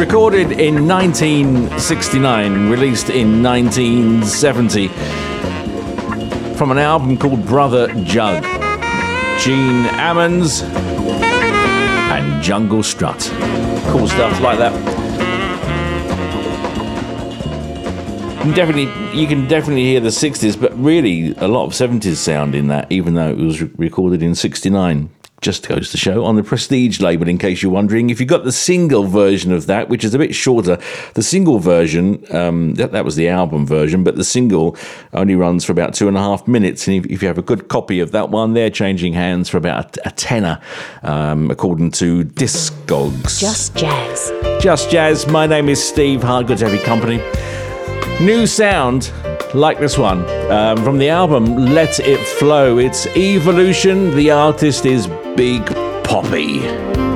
Recorded in 1969, released in 1970 from an album called Brother Jug. Gene Ammons and Jungle Strut. Cool stuff like that. You can definitely hear the 60s, but really a lot of 70s sound in that, even though it was recorded in 69. Just goes to show on the Prestige label, in case you're wondering. If you got the single version of that, which is a bit shorter, the single version, that was the album version, but the single only runs for about 2.5 minutes. And if you have a good copy of that one, they're changing hands for about a tenner, according to Discogs. Just Jazz. Just Jazz. My name is Steve Hart. Good to have your company. New sound. Like this one, from the album Let It Flow. It's Evolution. The artist is Big Poppy.